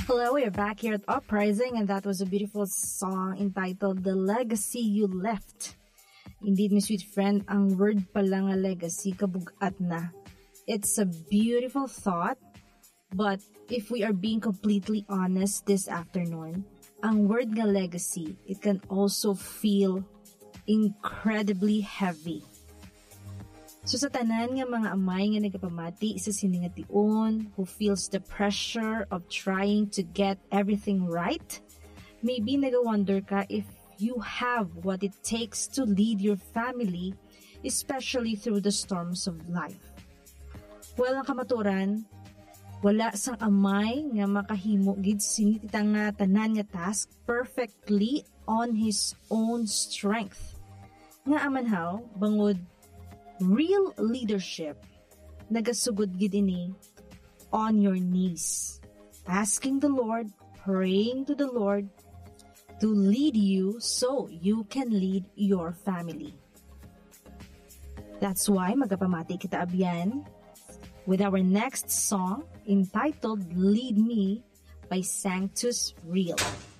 Hello, we're back here at Uprising, and that was a beautiful song entitled The Legacy You Left. Indeed, my sweet friend, ang word pala nga legacy, kabugat na. It's a beautiful thought, but if we are being completely honest this afternoon, ang word nga legacy, it can also feel incredibly heavy. So sa tanan nga mga amay nga nagapamati sa siningation who feels the pressure of trying to get everything right, maybe nag-wonder ka if you have what it takes to lead your family, especially through the storms of life. Well, ang kamaturan, wala sang amay nga makahimo gid sinititang nga tanan nga task perfectly on his own strength. Nga amanhaw, bangod real leadership, nagasugod gid ini on your knees, asking the Lord, praying to the Lord to lead you so you can lead your family. That's why magapamati kita abyan with our next song entitled Lead Me by Sanctus Real.